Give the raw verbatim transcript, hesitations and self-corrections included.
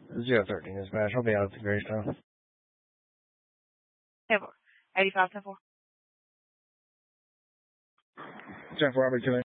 zero thirteen dispatch. I'll be out at the Greystone. eighty-five ten four. ten four, I'll be killing.